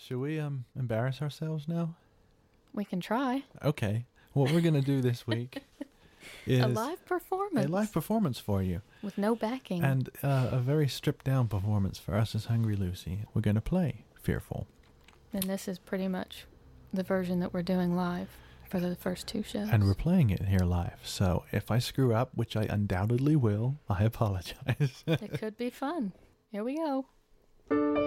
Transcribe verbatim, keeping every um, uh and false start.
Should we um embarrass ourselves now? We can try. Okay. What we're gonna do this week is A live performance. a live performance for you, with no backing. and uh, a very stripped down performance for us as Hungry Lucy. We're gonna play Fearful. And this is pretty much the version that we're doing live for the first two shows. And we're playing it here live. So if I screw up, which I undoubtedly will, I apologize. It could be fun. Here we go.